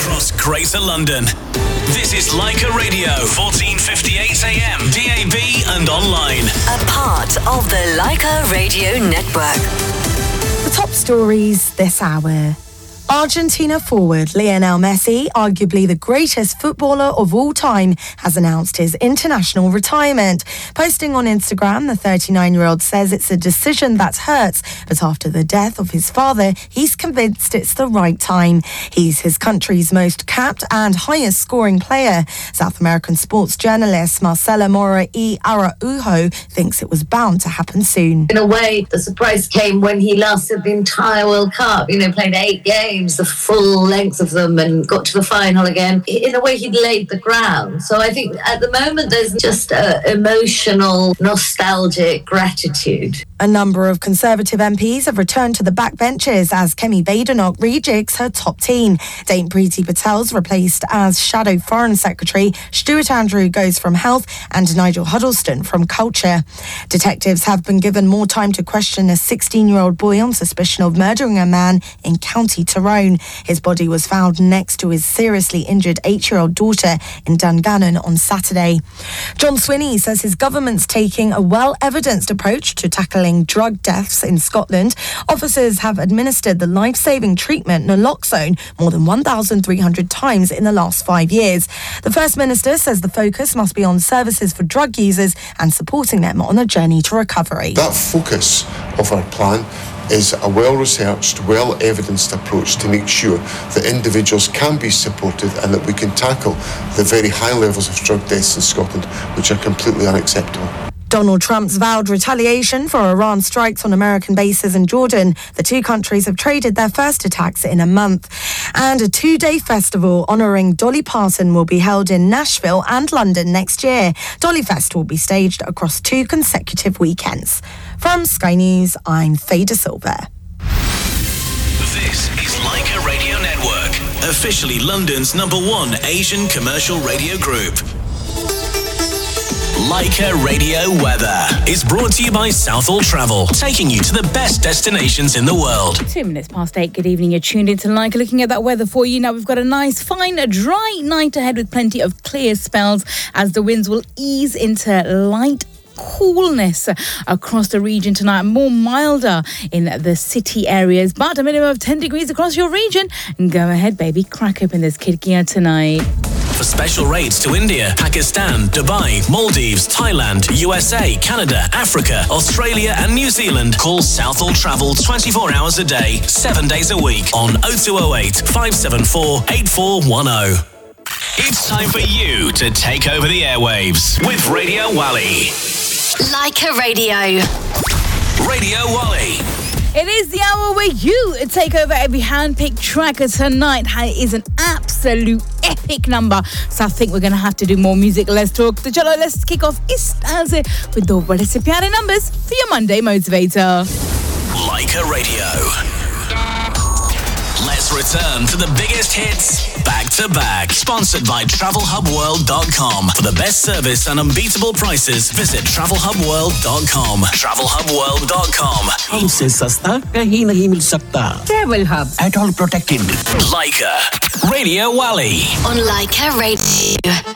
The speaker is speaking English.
across Greater London. This is Leica Radio, 1458 AM, DAB and online. A part of the Leica Radio Network. The top stories this hour. Argentina forward Lionel Messi, arguably the greatest footballer of all time, has announced his international retirement. Posting on Instagram, the 39-year-old says it's a decision that hurts, but after the death of his father, he's convinced it's the right time. He's his country's most capped and highest scoring player. South American sports journalist Marcela Mora y Araujo thinks it was bound to happen soon. In a way, the surprise came when he lasted the entire World Cup, played 8 games. The full length of them, and got to the final again. In a way, he'd laid the ground. So I think at the moment there's just emotional, nostalgic gratitude. A number of Conservative MPs have returned to the backbenches as Kemi Badenoch rejigs her top team. Dame Priti Patel's replaced as Shadow Foreign Secretary. Stuart Andrew goes from Health and Nigel Huddleston from Culture. Detectives have been given more time to question a 16-year-old boy on suspicion of murdering a man in County Tyrone. His body was found next to his seriously injured 8-year-old daughter in Dungannon on Saturday. John Swinney says his government's taking a well-evidenced approach to tackling drug deaths in Scotland. Officers have administered the life-saving treatment naloxone more than 1,300 times in the last 5 years. The First Minister says the focus must be on services for drug users and supporting them on a journey to recovery. That focus of our plan is a well-researched, well-evidenced approach to make sure that individuals can be supported and that we can tackle the very high levels of drug deaths in Scotland, which are completely unacceptable. Donald Trump's vowed retaliation for Iran strikes on American bases in Jordan. The two countries have traded their first attacks in a month. And a 2-day festival honouring Dolly Parton will be held in Nashville and London next year. Dolly Fest will be staged across 2 consecutive weekends. From Sky News, I'm Faye De Silva. This is Leica Radio Network, officially London's #1 Asian commercial radio group. Leica Radio Weather is brought to you by Southall Travel, taking you to the best destinations in the world. 2 minutes past 8. Good evening. You're tuned into Leica. Looking at that weather for you now, we've got a nice, fine, dry night ahead with plenty of clear spells as the winds will ease into light coolness across the region tonight, more milder in the city areas, but a minimum of 10 degrees across your region. Go ahead, baby, crack open this Khidkiyan tonight. For special rates to India, Pakistan, Dubai, Maldives, Thailand, USA, Canada, Africa, Australia and New Zealand, call Southall Travel 24 hours a day, 7 days a week on 0208 574 8410. It's time for you to take over the airwaves with Radio Wally. Leica Radio. Radio Wally. It is the hour where you take over every hand-picked track. Tonight is an absolute epic number. So I think we're going to have to do more music. Let's talk. So chalo, let's kick off Istanze with the bade se pyare numbers for your Monday motivator. Leica Radio. Let's return to the biggest hits back to back. Sponsored by TravelHubWorld.com. For the best service and unbeatable prices, visit TravelHubWorld.com. TravelHubWorld.com. हमसे सस्ता कहीं नहीं मिल सकता. Travel Hub. At all protected. Leica Radio Wally On Leica Radio.